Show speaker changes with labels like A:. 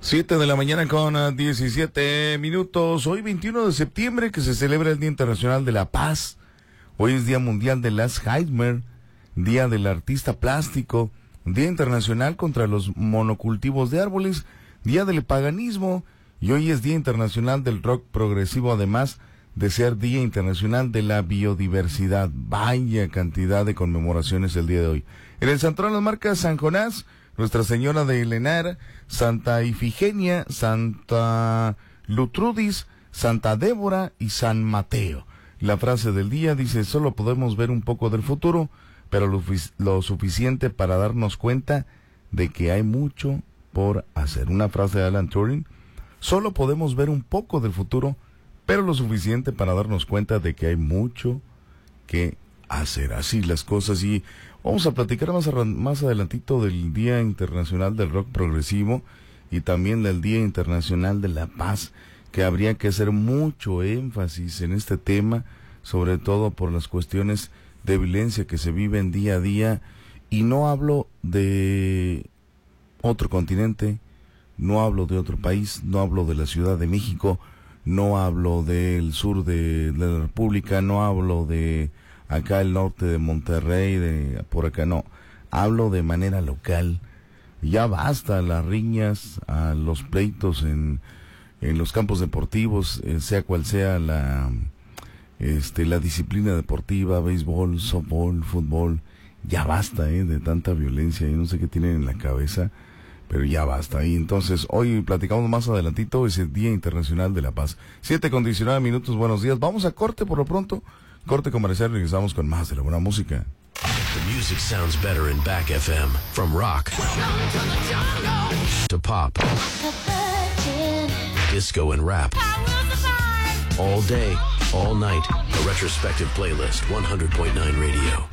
A: 7 de la mañana con 17 minutos. Hoy 21 de septiembre que se celebra el Día Internacional de la Paz. Hoy es Día Mundial del Alzheimer, Día del Artista Plástico, Día Internacional contra los Monocultivos de Árboles, Día del Paganismo y hoy es Día Internacional del Rock Progresivo, además de ser Día Internacional de la Biodiversidad. Vaya cantidad de conmemoraciones el día de hoy. En el santuario de las marcas San Jonás, Nuestra Señora de Elenar, Santa Ifigenia, Santa Lutrudis, Santa Débora y San Mateo. La frase del día dice: solo podemos ver un poco del futuro, pero lo suficiente para darnos cuenta de que hay mucho por hacer. Una frase de Alan Turing: solo podemos ver un poco del futuro, pero lo suficiente para darnos cuenta de que hay mucho que hacer. Así las cosas. Y vamos a platicar más adelantito del Día Internacional del Rock Progresivo y también del Día Internacional de la Paz, que habría que hacer mucho énfasis en este tema, sobre todo por las cuestiones de violencia que se viven día a día. Y no hablo de otro continente, no hablo de otro país, no hablo de la Ciudad de México, no hablo del sur de la República, no hablo de acá el norte de Monterrey, de por acá no. Hablo de manera local. Ya basta las riñas, a los pleitos en los campos deportivos, sea cual sea la disciplina deportiva, béisbol, softball, fútbol. Ya basta de tanta violencia. Yo no sé qué tienen en la cabeza, pero ya basta. Y entonces hoy platicamos más adelantito, es el Día Internacional de la Paz. 7:19 minutos, buenos días. Vamos a corte por lo pronto. Corte comercial, regresamos con más de la buena música.
B: The music sounds better in Back FM. From rock to pop, disco and rap. All day, all night. A retrospective playlist. 100.9 Radio.